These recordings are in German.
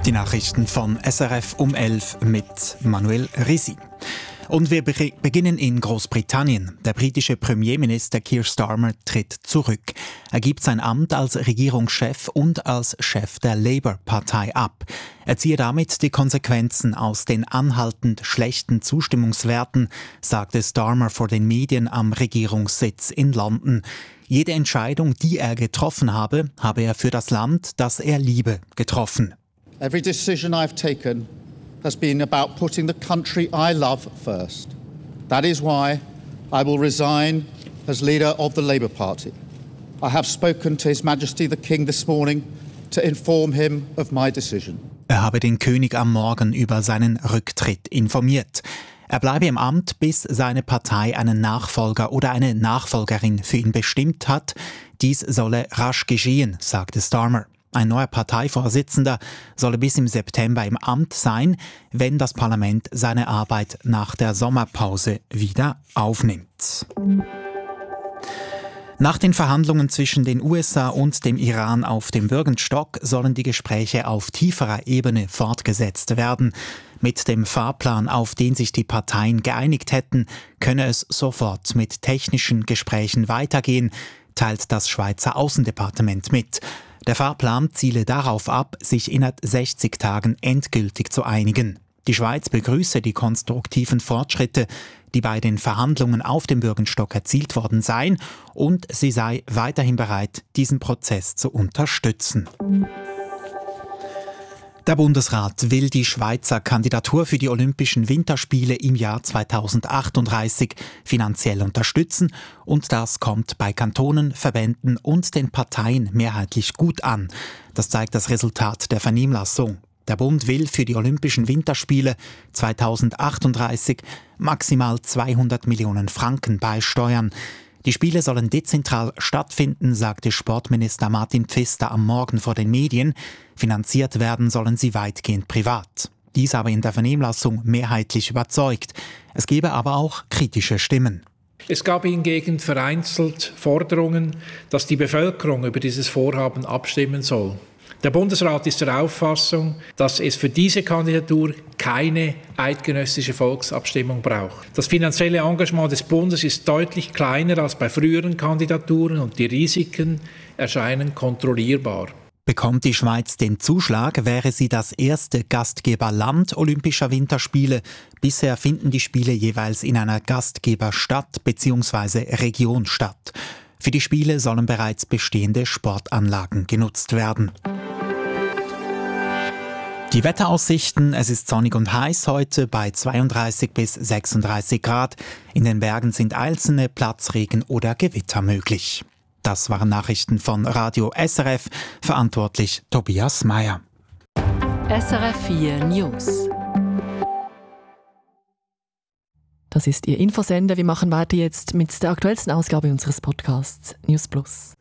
Die Nachrichten von SRF um 11 mit Manuel Risi. Und wir beginnen in Großbritannien. Der britische Premierminister Keir Starmer tritt zurück. Er gibt sein Amt als Regierungschef und als Chef der Labour-Partei ab. Er ziehe damit die Konsequenzen aus den anhaltend schlechten Zustimmungswerten, sagte Starmer vor den Medien am Regierungssitz in London. Jede Entscheidung, die er getroffen habe, habe er für das Land, das er liebe, getroffen. Every decision I've taken has been about putting the country I love first. That is why I will resign as leader of the Labour Party. I have spoken to His Majesty the King this morning to inform him of my decision. Er habe den König am Morgen über seinen Rücktritt informiert. Er bleibe im Amt, bis seine Partei einen Nachfolger oder eine Nachfolgerin für ihn bestimmt hat. Dies solle rasch geschehen, sagte Starmer. Ein neuer Parteivorsitzender solle bis im September im Amt sein, wenn das Parlament seine Arbeit nach der Sommerpause wieder aufnimmt. Nach den Verhandlungen zwischen den USA und dem Iran auf dem Bürgenstock sollen die Gespräche auf tieferer Ebene fortgesetzt werden. Mit dem Fahrplan, auf den sich die Parteien geeinigt hätten, könne es sofort mit technischen Gesprächen weitergehen, teilt das Schweizer Außendepartement mit. Der Fahrplan ziele darauf ab, sich innerhalb 60 Tagen endgültig zu einigen. Die Schweiz begrüße die konstruktiven Fortschritte, die bei den Verhandlungen auf dem Bürgenstock erzielt worden seien, und sie sei weiterhin bereit, diesen Prozess zu unterstützen. Der Bundesrat will die Schweizer Kandidatur für die Olympischen Winterspiele im Jahr 2038 finanziell unterstützen, und das kommt bei Kantonen, Verbänden und den Parteien mehrheitlich gut an. Das zeigt das Resultat der Vernehmlassung. Der Bund will für die Olympischen Winterspiele 2038 maximal 200 Millionen Franken beisteuern. Die Spiele sollen dezentral stattfinden, sagte Sportminister Martin Pfister am Morgen vor den Medien. Finanziert werden sollen sie weitgehend privat. Dies aber in der Vernehmlassung mehrheitlich überzeugt. Es gebe aber auch kritische Stimmen. Es gab hingegen vereinzelt Forderungen, dass die Bevölkerung über dieses Vorhaben abstimmen soll. Der Bundesrat ist der Auffassung, dass es für diese Kandidatur keine eidgenössische Volksabstimmung braucht. Das finanzielle Engagement des Bundes ist deutlich kleiner als bei früheren Kandidaturen und die Risiken erscheinen kontrollierbar. Bekommt die Schweiz den Zuschlag, wäre sie das erste Gastgeberland Olympischer Winterspiele. Bisher finden die Spiele jeweils in einer Gastgeberstadt bzw. Region statt. Für die Spiele sollen bereits bestehende Sportanlagen genutzt werden. Die Wetteraussichten: Es ist sonnig und heiß heute bei 32 bis 36 Grad. In den Bergen sind einzelne Platzregen oder Gewitter möglich. Das waren Nachrichten von Radio SRF, verantwortlich Tobias Meyer. SRF 4 News. Das ist Ihr Infosender. Wir machen weiter jetzt mit der aktuellsten Ausgabe unseres Podcasts News Plus.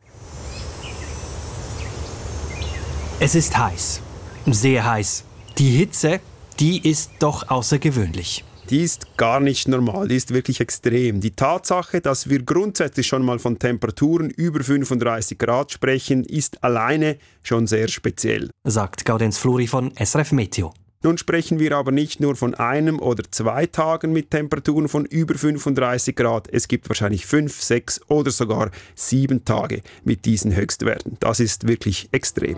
Es ist heiß. Sehr heiß. Die Hitze, die ist doch außergewöhnlich. Die ist gar nicht normal, die ist wirklich extrem. Die Tatsache, dass wir grundsätzlich schon mal von Temperaturen über 35 Grad sprechen, ist alleine schon sehr speziell, sagt Gaudenz Fluri von SRF Meteo. Nun sprechen wir aber nicht nur von 1 oder 2 Tagen mit Temperaturen von über 35 Grad. Es gibt wahrscheinlich 5, 6 oder sogar 7 Tage mit diesen Höchstwerten. Das ist wirklich extrem.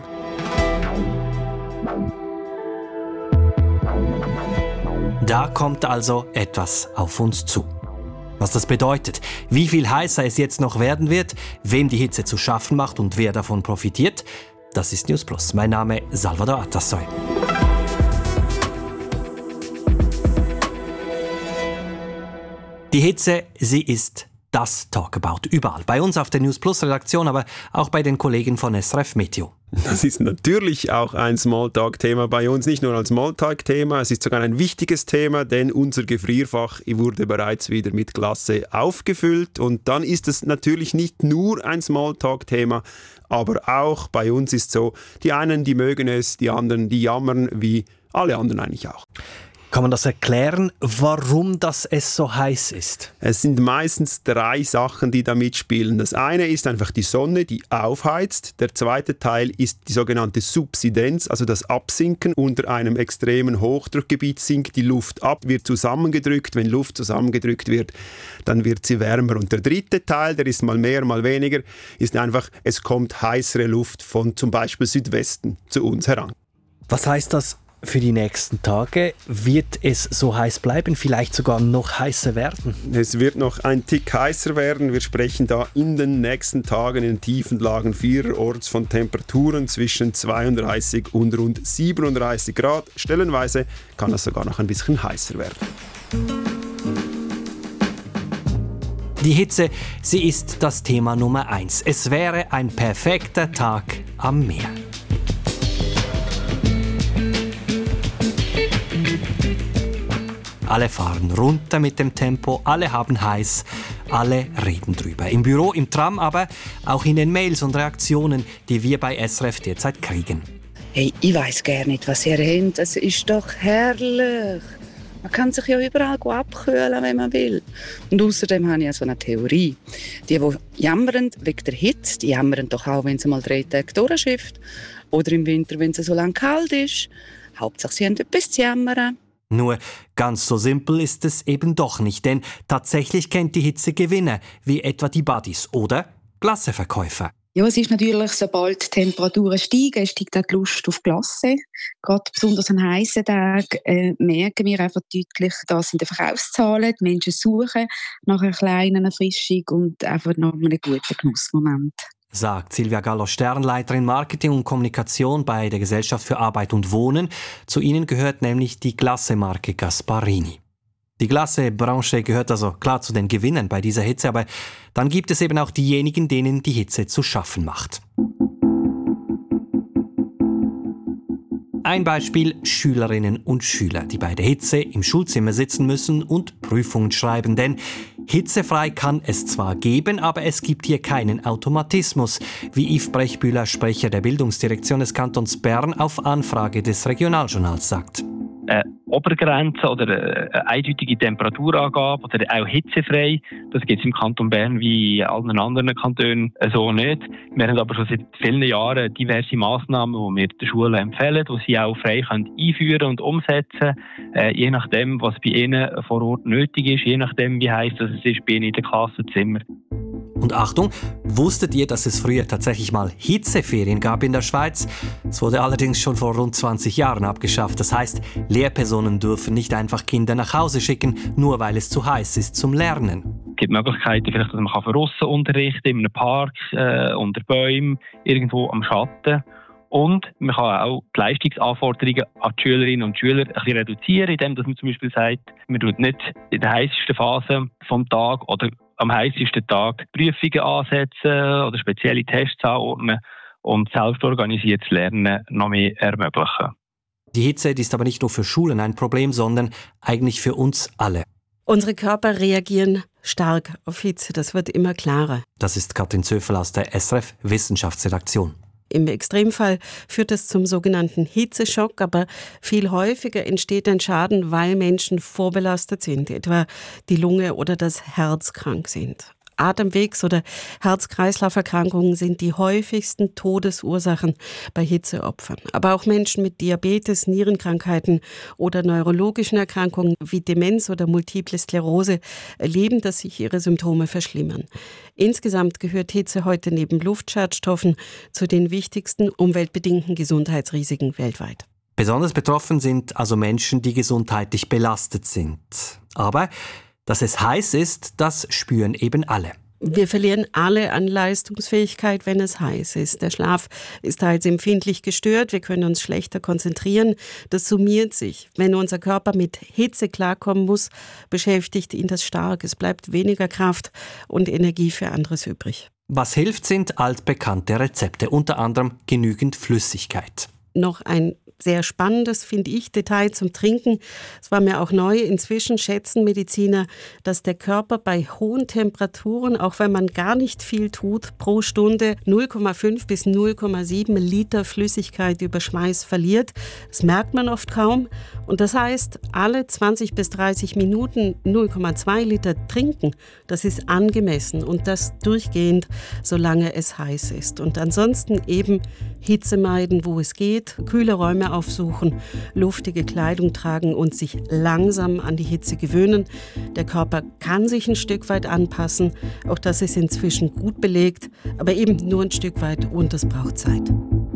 Da kommt also etwas auf uns zu. Was das bedeutet, wie viel heißer es jetzt noch werden wird, wem die Hitze zu schaffen macht und wer davon profitiert, das ist News Plus. Mein Name ist Salvador Atassoy. Die Hitze, sie ist das Talkabout überall. Bei uns auf der News Plus Redaktion, aber auch bei den Kollegen von SRF Meteo. Das ist natürlich auch ein Smalltalk-Thema bei uns, nicht nur ein Smalltalk-Thema, es ist sogar ein wichtiges Thema, denn unser Gefrierfach wurde bereits wieder mit Glasse aufgefüllt und dann ist es natürlich nicht nur ein Smalltalk-Thema, aber auch bei uns ist so, die einen, die mögen es, die anderen, die jammern, wie alle anderen eigentlich auch. Kann man das erklären, warum es so heiß ist? Es sind meistens 3 Sachen, die da mitspielen. Das eine ist einfach die Sonne, die aufheizt. Der zweite Teil ist die sogenannte Subsidenz, also das Absinken. Unter einem extremen Hochdruckgebiet sinkt die Luft ab, wird zusammengedrückt. Wenn Luft zusammengedrückt wird, dann wird sie wärmer. Und der dritte Teil, der ist mal mehr, mal weniger, ist einfach, es kommt heißere Luft von zum Beispiel Südwesten zu uns heran. Was heißt das für die nächsten Tage? Wird es so heiß bleiben, vielleicht sogar noch heißer werden? Es wird noch ein Tick heißer werden. Wir sprechen da in den nächsten Tagen in den tiefen Lagen vielerorts von Temperaturen zwischen 32 und rund 37 Grad. Stellenweise kann es sogar noch ein bisschen heißer werden. Die Hitze, sie ist das Thema Nummer 1. Es wäre ein perfekter Tag am Meer. Alle fahren runter mit dem Tempo, alle haben heiß, alle reden drüber. Im Büro, im Tram, aber auch in den Mails und Reaktionen, die wir bei SRF derzeit kriegen. Hey, ich weiss gar nicht, was ihr habt. Es ist doch herrlich. Man kann sich ja überall abkühlen, wenn man will. Und außerdem habe ich so eine Theorie. Die jammern wegen der Hitze, die jammern doch auch, wenn es mal 3 Tage durchschifft. Oder im Winter, wenn es so lange kalt ist. Hauptsache, sie haben etwas zu jammern. Nur ganz so simpel ist es eben doch nicht, denn tatsächlich kennt die Hitze Gewinner, wie etwa die Buddies oder Glasseverkäufer. Ja, es ist natürlich, sobald die Temperaturen steigen, steigt auch die Lust auf Glasse. Gerade besonders an heißen Tagen merken wir einfach deutlich, dass in den Verkaufszahlen die Menschen suchen nach einer kleinen Erfrischung und einfach nach einem guten Genussmoment. Sagt Silvia Gallo-Stern, Leiterin Marketing und Kommunikation bei der Gesellschaft für Arbeit und Wohnen. Zu ihnen gehört nämlich die Glasse-Marke Gasparini. Die Glasse-Branche gehört also klar zu den Gewinnern bei dieser Hitze, aber dann gibt es eben auch diejenigen, denen die Hitze zu schaffen macht. Ein Beispiel: Schülerinnen und Schüler, die bei der Hitze im Schulzimmer sitzen müssen und Prüfungen schreiben. Denn hitzefrei kann es zwar geben, aber es gibt hier keinen Automatismus, wie Yves Brechbühler, Sprecher der Bildungsdirektion des Kantons Bern, auf Anfrage des Regionaljournals sagt. Obergrenze oder eine eindeutige Temperaturangabe oder auch hitzefrei, das gibt es im Kanton Bern wie in allen anderen Kantonen so nicht. Wir haben aber schon seit vielen Jahren diverse Massnahmen, die wir den Schulen empfehlen, die sie auch frei einführen und umsetzen können, je nachdem, was bei ihnen vor Ort nötig ist, je nachdem, wie heiß es ist bei ihnen in den Klassenzimmern. Und Achtung, wusstet ihr, dass es früher tatsächlich mal Hitzeferien gab in der Schweiz? Es wurde allerdings schon vor rund 20 Jahren abgeschafft. Das heißt, Lehrpersonen dürfen nicht einfach Kinder nach Hause schicken, nur weil es zu heiß ist zum Lernen. Es gibt Möglichkeiten, vielleicht, dass man draussen unterrichten kann, in einem Park, unter Bäumen, irgendwo am Schatten. Und man kann auch die Leistungsanforderungen an die Schülerinnen und Schüler ein bisschen reduzieren, indem man zum Beispiel sagt, man tut nicht in der heißesten Phase vom Tag oder am heißesten Tag Prüfungen ansetzen oder spezielle Tests anordnen und selbstorganisiertes Lernen noch mehr ermöglichen. Die Hitze ist aber nicht nur für Schulen ein Problem, sondern eigentlich für uns alle. Unsere Körper reagieren stark auf Hitze, das wird immer klarer. Das ist Katrin Zöfel aus der SRF Wissenschaftsredaktion. Im Extremfall führt es zum sogenannten Hitzeschock, aber viel häufiger entsteht ein Schaden, weil Menschen vorbelastet sind, etwa die Lunge oder das Herz krank sind. Atemwegs- oder Herz-Kreislauf-Erkrankungen sind die häufigsten Todesursachen bei Hitzeopfern. Aber auch Menschen mit Diabetes, Nierenkrankheiten oder neurologischen Erkrankungen wie Demenz oder Multiple Sklerose erleben, dass sich ihre Symptome verschlimmern. Insgesamt gehört Hitze heute neben Luftschadstoffen zu den wichtigsten umweltbedingten Gesundheitsrisiken weltweit. Besonders betroffen sind also Menschen, die gesundheitlich belastet sind. Aber dass es heiß ist, das spüren eben alle. Wir verlieren alle an Leistungsfähigkeit, wenn es heiß ist. Der Schlaf ist teils empfindlich gestört, wir können uns schlechter konzentrieren. Das summiert sich. Wenn unser Körper mit Hitze klarkommen muss, beschäftigt ihn das stark. Es bleibt weniger Kraft und Energie für anderes übrig. Was hilft, sind altbekannte Rezepte, unter anderem genügend Flüssigkeit. Noch ein sehr spannendes, finde ich, Detail zum Trinken. Es war mir auch neu. Inzwischen schätzen Mediziner, dass der Körper bei hohen Temperaturen, auch wenn man gar nicht viel tut, pro Stunde 0,5 bis 0,7 Liter Flüssigkeit über Schweiß verliert. Das merkt man oft kaum. Und das heißt, alle 20 bis 30 Minuten 0,2 Liter trinken, das ist angemessen und das durchgehend, solange es heiß ist. Und ansonsten eben Hitze meiden, wo es geht, kühle Räume aufsuchen, luftige Kleidung tragen und sich langsam an die Hitze gewöhnen. Der Körper kann sich ein Stück weit anpassen, auch das ist inzwischen gut belegt, aber eben nur ein Stück weit und es braucht Zeit.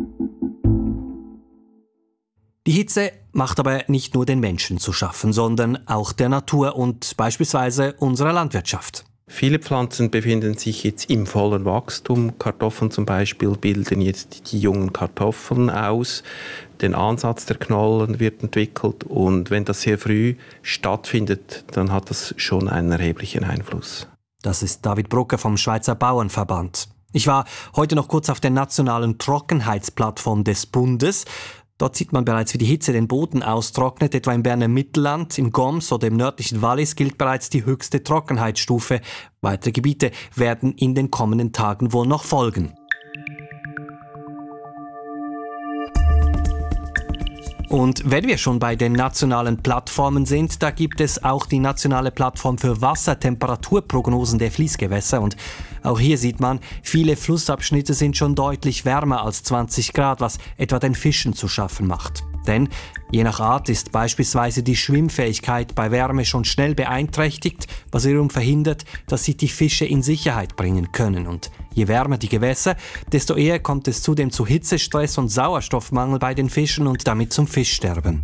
Die Hitze macht aber nicht nur den Menschen zu schaffen, sondern auch der Natur und beispielsweise unserer Landwirtschaft. Viele Pflanzen befinden sich jetzt im vollen Wachstum. Kartoffeln zum Beispiel bilden jetzt die jungen Kartoffeln aus. Der Ansatz der Knollen wird entwickelt und wenn das sehr früh stattfindet, dann hat das schon einen erheblichen Einfluss. Das ist David Brucker vom Schweizer Bauernverband. Ich war heute noch kurz auf der nationalen Trockenheitsplattform des Bundes. Dort sieht man bereits, wie die Hitze den Boden austrocknet. Etwa im Berner Mittelland, im Goms oder im nördlichen Wallis gilt bereits die höchste Trockenheitsstufe. Weitere Gebiete werden in den kommenden Tagen wohl noch folgen. Und wenn wir schon bei den nationalen Plattformen sind, da gibt es auch die nationale Plattform für Wassertemperaturprognosen der Fließgewässer. Und auch hier sieht man, viele Flussabschnitte sind schon deutlich wärmer als 20 Grad, was etwa den Fischen zu schaffen macht. Denn je nach Art ist beispielsweise die Schwimmfähigkeit bei Wärme schon schnell beeinträchtigt, was wiederum verhindert, dass sie die Fische in Sicherheit bringen können. Und je wärmer die Gewässer, desto eher kommt es zudem zu Hitzestress und Sauerstoffmangel bei den Fischen und damit zum Fischsterben.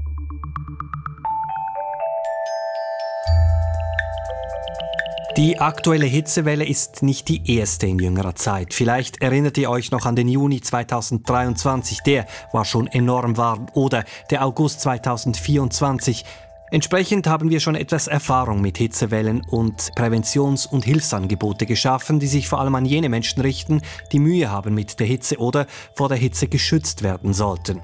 Die aktuelle Hitzewelle ist nicht die erste in jüngerer Zeit. Vielleicht erinnert ihr euch noch an den Juni 2023, der war schon enorm warm, oder der August 2024. Entsprechend haben wir schon etwas Erfahrung mit Hitzewellen und Präventions- und Hilfsangebote geschaffen, die sich vor allem an jene Menschen richten, die Mühe haben mit der Hitze oder vor der Hitze geschützt werden sollten.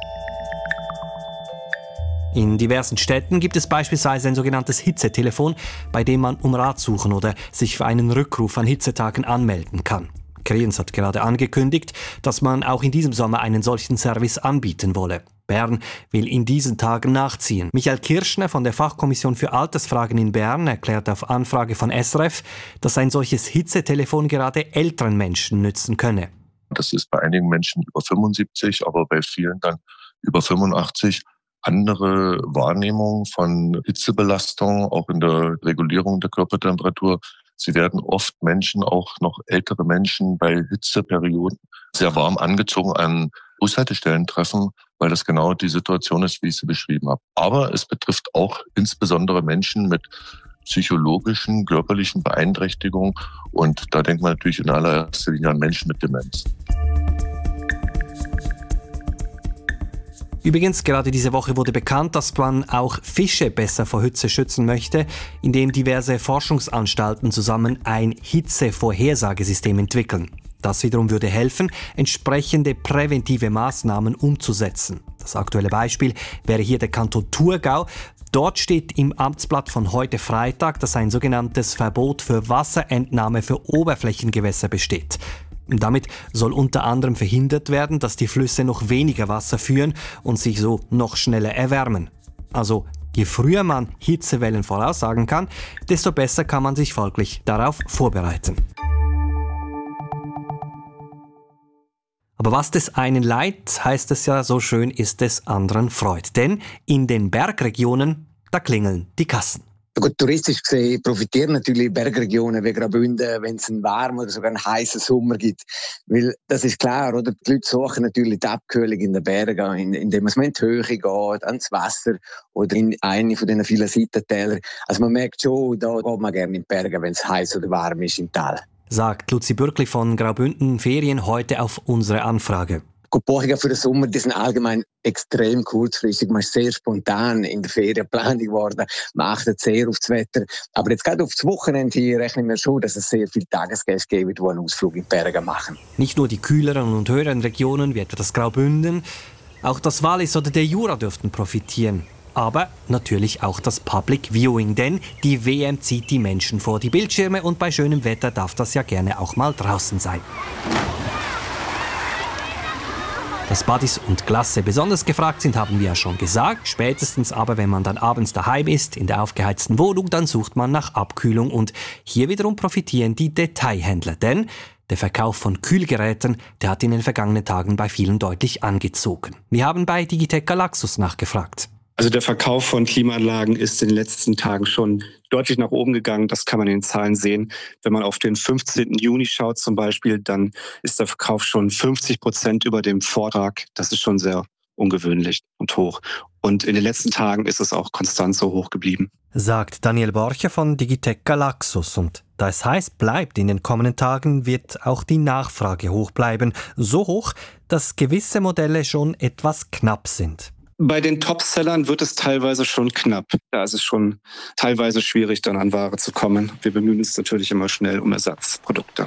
In diversen Städten gibt es beispielsweise ein sogenanntes Hitzetelefon, bei dem man um Rat suchen oder sich für einen Rückruf an Hitzetagen anmelden kann. Kriens hat gerade angekündigt, dass man auch in diesem Sommer einen solchen Service anbieten wolle. Bern will in diesen Tagen nachziehen. Michael Kirschner von der Fachkommission für Altersfragen in Bern erklärt auf Anfrage von SRF, dass ein solches Hitzetelefon gerade älteren Menschen nützen könne. Das ist bei einigen Menschen über 75, aber bei vielen dann über 85. Andere Wahrnehmung von Hitzebelastung, auch in der Regulierung der Körpertemperatur. Sie werden oft Menschen, auch noch ältere Menschen, bei Hitzeperioden sehr warm angezogen an Bushaltestellen treffen, weil das genau die Situation ist, wie ich sie beschrieben habe. Aber es betrifft auch insbesondere Menschen mit psychologischen, körperlichen Beeinträchtigungen. Und da denkt man natürlich in allererster Linie an Menschen mit Demenz. Übrigens, gerade diese Woche wurde bekannt, dass man auch Fische besser vor Hitze schützen möchte, indem diverse Forschungsanstalten zusammen ein Hitzevorhersagesystem entwickeln. Das wiederum würde helfen, entsprechende präventive Maßnahmen umzusetzen. Das aktuelle Beispiel wäre hier der Kanton Thurgau. Dort steht im Amtsblatt von heute Freitag, dass ein sogenanntes Verbot für Wasserentnahme für Oberflächengewässer besteht. Damit soll unter anderem verhindert werden, dass die Flüsse noch weniger Wasser führen und sich so noch schneller erwärmen. Also je früher man Hitzewellen voraussagen kann, desto besser kann man sich folglich darauf vorbereiten. Aber was des einen leid, heißt es ja so schön, ist des anderen Freud. Denn in den Bergregionen, da klingeln die Kassen. Gut, touristisch gesehen profitieren natürlich Bergregionen wie Graubünden, wenn es einen warmen oder sogar einen heißen Sommer gibt. Weil das ist klar, oder? Die Leute suchen natürlich die Abkühlung in den Bergen, indem man in die Höhe geht, ans Wasser oder in eine von diesen vielen Seitentäler. Also man merkt schon, da geht man gerne in die Berge, wenn es heiß oder warm ist im Tal. Sagt Luzi Bürkli von Graubünden Ferien heute auf unsere Anfrage. Die Buchungen für den Sommer, die sind allgemein extrem kurzfristig. Man ist sehr spontan in der Ferienplanung geworden. Man achtet sehr auf das Wetter. Aber jetzt gerade auf das Wochenende hier rechnen wir schon, dass es sehr viele Tagesgäste gibt, die einen Ausflug in die Berge machen. Nicht nur die kühleren und höheren Regionen, wie etwa das Graubünden. Auch das Wallis oder der Jura dürften profitieren. Aber natürlich auch das Public Viewing, denn die WM zieht die Menschen vor die Bildschirme und bei schönem Wetter darf das ja gerne auch mal draußen sein. Dass Buddies und Glasse besonders gefragt sind, haben wir ja schon gesagt. Spätestens aber, wenn man dann abends daheim ist, in der aufgeheizten Wohnung, dann sucht man nach Abkühlung. Und hier wiederum profitieren die Detailhändler, denn der Verkauf von Kühlgeräten, der hat in den vergangenen Tagen bei vielen deutlich angezogen. Wir haben bei Digitec Galaxus nachgefragt. Also der Verkauf von Klimaanlagen ist in den letzten Tagen schon deutlich nach oben gegangen. Das kann man in den Zahlen sehen. Wenn man auf den 15. Juni schaut zum Beispiel, dann ist der Verkauf schon 50% über dem Vortag. Das ist schon sehr ungewöhnlich und hoch. Und in den letzten Tagen ist es auch konstant so hoch geblieben. Sagt Daniel Borcher von Digitec Galaxus. Und da es heiß bleibt, in den kommenden Tagen wird auch die Nachfrage hoch bleiben. So hoch, dass gewisse Modelle schon etwas knapp sind. Bei den Topsellern wird es teilweise schon knapp. Da ist es schon teilweise schwierig, dann an Ware zu kommen. Wir bemühen uns natürlich immer schnell um Ersatzprodukte.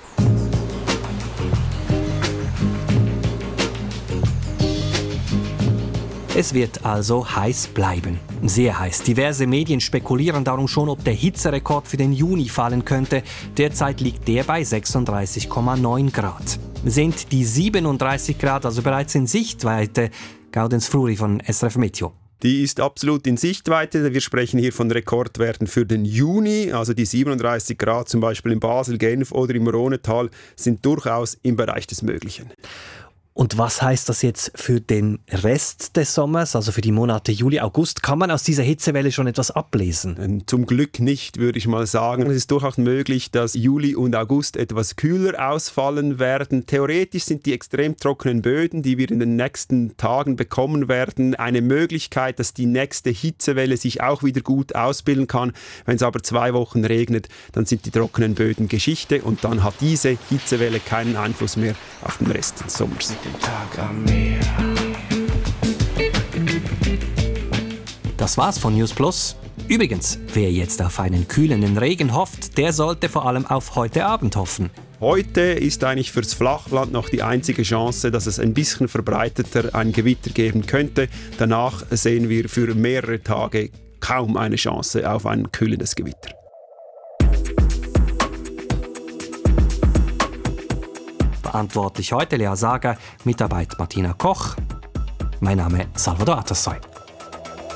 Es wird also heiß bleiben. Sehr heiß. Diverse Medien spekulieren darum schon, ob der Hitzerekord für den Juni fallen könnte. Derzeit liegt der bei 36,9 Grad. Sind die 37 Grad also bereits in Sichtweite? Gaudenz Fruri von SRF Meteo. Die ist absolut in Sichtweite. Wir sprechen hier von Rekordwerten für den Juni. Also die 37 Grad zum Beispiel in Basel, Genf oder im Rhonetal sind durchaus im Bereich des Möglichen. Und was heißt das jetzt für den Rest des Sommers, also für die Monate Juli, August? Kann man aus dieser Hitzewelle schon etwas ablesen? Zum Glück nicht, würde ich mal sagen. Es ist durchaus möglich, dass Juli und August etwas kühler ausfallen werden. Theoretisch sind die extrem trockenen Böden, die wir in den nächsten Tagen bekommen werden, eine Möglichkeit, dass die nächste Hitzewelle sich auch wieder gut ausbilden kann. Wenn es aber 2 Wochen regnet, dann sind die trockenen Böden Geschichte und dann hat diese Hitzewelle keinen Einfluss mehr auf den Rest des Sommers. Das war's von News Plus. Übrigens, wer jetzt auf einen kühlenden Regen hofft, der sollte vor allem auf heute Abend hoffen. Heute ist eigentlich fürs Flachland noch die einzige Chance, dass es ein bisschen verbreiteter ein Gewitter geben könnte. Danach sehen wir für mehrere Tage kaum eine Chance auf ein kühlendes Gewitter. Verantwortlich heute Lea Sager, Mitarbeit Martina Koch. Mein Name ist Salvador Atassoy.